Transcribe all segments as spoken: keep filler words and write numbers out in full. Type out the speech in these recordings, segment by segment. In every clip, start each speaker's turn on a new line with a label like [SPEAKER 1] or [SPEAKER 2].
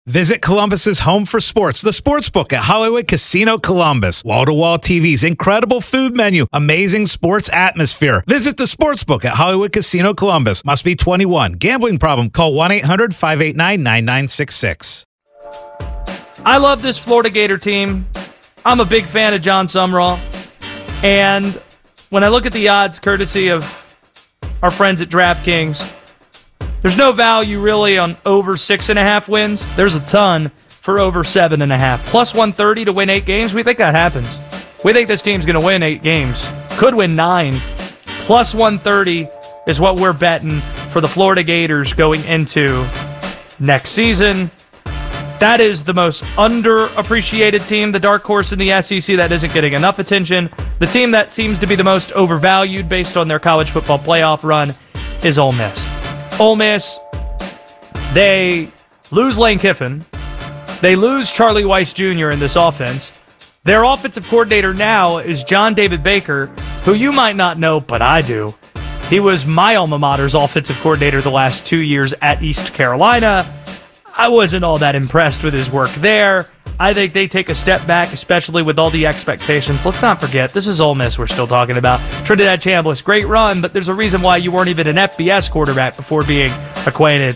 [SPEAKER 1] Visit Columbus's home for sports, the Sportsbook at Hollywood Casino Columbus. Wall-to-wall T Vs, incredible food menu, amazing sports atmosphere. Visit the Sportsbook at Hollywood Casino Columbus. Must be twenty-one. Gambling problem? Call one eight hundred five eight nine nine nine six six.
[SPEAKER 2] I love this Florida Gator team. I'm a big fan of John Sumrall. And when I look at the odds, courtesy of our friends at DraftKings, there's no value really on over six and a half wins. There's a ton for over seven and a half. Plus one thirty to win eight games. We think that happens. We think this team's going to win eight games. Could win nine. Plus one thirty is what we're betting for the Florida Gators going into next season. That is the most underappreciated team, the dark horse in the S E C that isn't getting enough attention. The team that seems to be the most overvalued based on their college football playoff run is Ole Miss. Ole Miss, they lose Lane Kiffin. They lose Charlie Weiss Junior in this offense. Their offensive coordinator now is John David Baker, who you might not know, but I do. He was my alma mater's offensive coordinator the last two years at East Carolina. I wasn't all that impressed with his work there. I think they take a step back, especially with all the expectations. Let's not forget, this is Ole Miss we're still talking about. Trinidad Chambliss, great run, but there's a reason why you weren't even an F B S quarterback before being acquainted.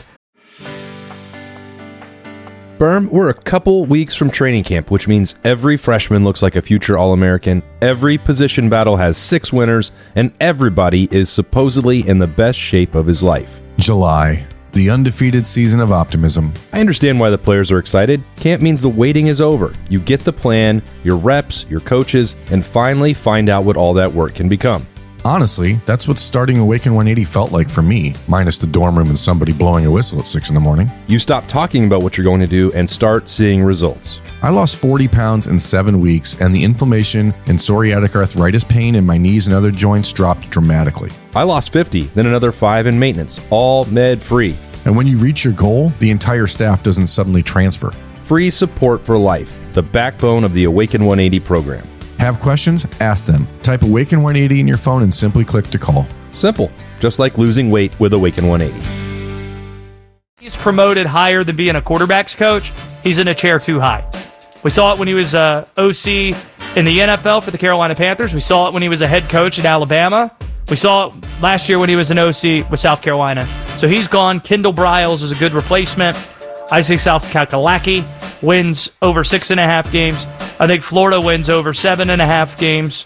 [SPEAKER 3] Berm, we're a couple weeks from training camp, which means every freshman looks like a future All-American, every position battle has six winners, and everybody is supposedly in the best shape of his life.
[SPEAKER 4] July. The undefeated season of optimism.
[SPEAKER 3] I understand why the players are excited. Camp means the waiting is over. You get the plan, your reps, your coaches, and finally find out what all that work can become.
[SPEAKER 4] Honestly, that's what starting Awaken one eighty felt like for me, minus the dorm room and somebody blowing a whistle at six in the morning.
[SPEAKER 3] You stop talking about what you're going to do and start seeing results.
[SPEAKER 4] I lost forty pounds in seven weeks, and the inflammation and psoriatic arthritis pain in my knees and other joints dropped dramatically.
[SPEAKER 3] I lost fifty, then another five in maintenance, all med-free.
[SPEAKER 4] And when you reach your goal, the entire staff doesn't suddenly transfer.
[SPEAKER 3] Free support for life, the backbone of the Awaken one eighty program.
[SPEAKER 4] Have questions? Ask them. Type Awaken one eighty in your phone and simply click to call.
[SPEAKER 3] Simple, just like losing weight with Awaken one eighty.
[SPEAKER 2] He's promoted higher than being a quarterback's coach. He's in a chair too high. We saw it when he was uh, O C in the N F L for the Carolina Panthers. We saw it when he was a head coach at Alabama. We saw it last year when he was an O C with South Carolina. So he's gone. Kendall Briles is a good replacement. I say South Kakalaki wins over six and a half games. I think Florida wins over seven and a half games.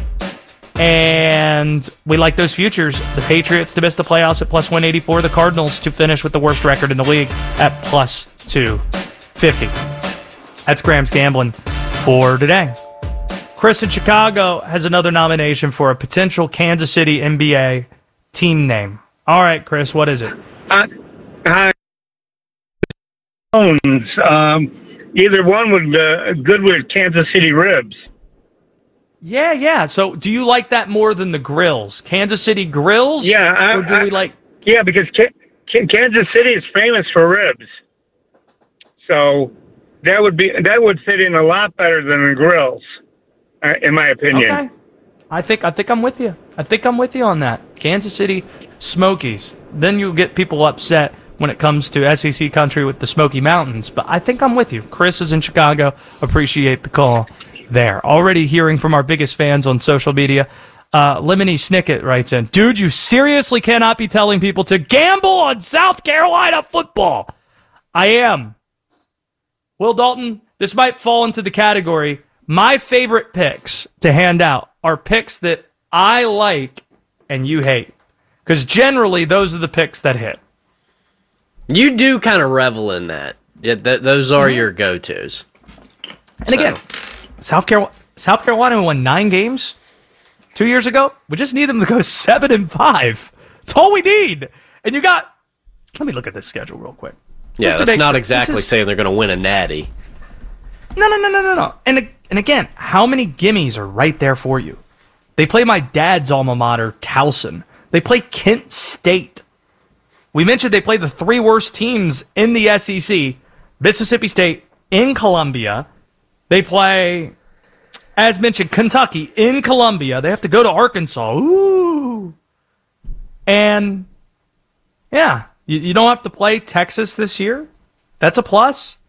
[SPEAKER 2] And we like those futures. The Patriots to miss the playoffs at plus one eighty-four. The Cardinals to finish with the worst record in the league at plus two fifty. That's Graham's Gambling for today. Chris in Chicago has another nomination for a potential Kansas City N B A team name. All right, Chris, what is it?
[SPEAKER 5] Uh, hi. Um, either one would uh, good with Kansas City Ribs.
[SPEAKER 2] Yeah, yeah. So do you like that more than the Grills? Kansas City Grills?
[SPEAKER 5] Yeah. I,
[SPEAKER 2] or do
[SPEAKER 5] I,
[SPEAKER 2] we like...
[SPEAKER 5] Yeah, because K- K- Kansas City is famous for ribs. So that would be that would fit in a lot better than the Grills. Uh, in my opinion.
[SPEAKER 2] Okay. I think I think I'm with you. I think I'm with you on that. Kansas City Smokies. Then you'll get people upset when it comes to S E C country with the Smoky Mountains. But I think I'm with you. Chris is in Chicago. Appreciate the call there. Already hearing from our biggest fans on social media. Uh, Lemony Snicket writes in, dude, you seriously cannot be telling people to gamble on South Carolina football. I am. Will Dalton, this might fall into the category. My favorite picks to hand out are picks that I like and you hate. Because generally, those are the picks that hit.
[SPEAKER 6] You do kind of revel in that. Yeah, th- those are
[SPEAKER 2] mm-hmm.
[SPEAKER 6] your go-tos.
[SPEAKER 2] And so. again, South Carolina, South Carolina won nine games two years ago. We just need them to go seven and five. That's all we need. And you got... Let me look at this schedule real quick.
[SPEAKER 6] Yeah, that's
[SPEAKER 2] make,
[SPEAKER 6] not exactly
[SPEAKER 2] is,
[SPEAKER 6] saying they're going to win a natty.
[SPEAKER 2] No, no, no, no, no, no. And, and again, how many gimmies are right there for you? They play my dad's alma mater, Towson. They play Kent State. We mentioned they play the three worst teams in the S E C. Mississippi State in Columbia. They play, as mentioned, Kentucky in Columbia. They have to go to Arkansas. Ooh. And, yeah, you, you don't have to play Texas this year. That's a plus.